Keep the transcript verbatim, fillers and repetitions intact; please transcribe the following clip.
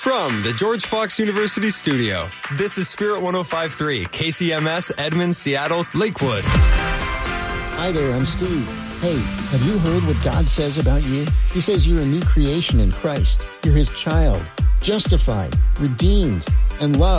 From the George Fox University studio, this is Spirit one oh five point three, K C M S, Edmonds, Seattle, Lakewood. Hi there, I'm Steve. Hey, have you heard what God says about you? He says you're a new creation in Christ. You're His child, justified, redeemed, and loved.